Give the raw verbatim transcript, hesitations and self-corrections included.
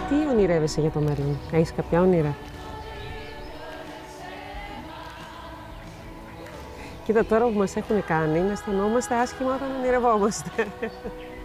Τι ονειρεύεσαι για το μέλλον, έχεις κάποια όνειρα? Κοίτα, τώρα που μας έχουν κάνει, να αισθανόμαστε άσχημα όταν ονειρευόμαστε.